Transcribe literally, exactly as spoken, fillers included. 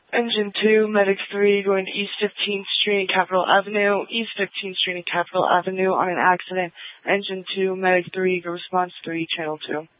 Engine two, Medic three, going to East fifteenth Street and Capitol Avenue. East fifteenth Street and Capitol Avenue on an accident. Engine two, Medic three, response three, Channel two.